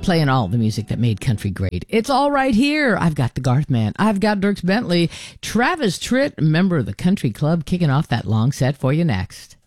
playing all the music that made country great. It's all right here. I've got the Garth Man. I've got Dierks Bentley. Travis Tritt, member of the Country Club, kicking off that long set for you next.